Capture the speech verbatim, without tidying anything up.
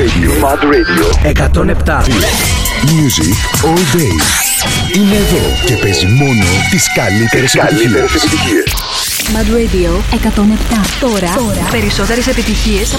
Radio. Mad Radio. εκατόν επτά. Music all day. Είναι εδώ και παίζει μόνο τις καλύτερες επιτυχίες. Mad Radio εκατόν επτά. Τώρα, Τώρα. περισσότερες επιτυχίες από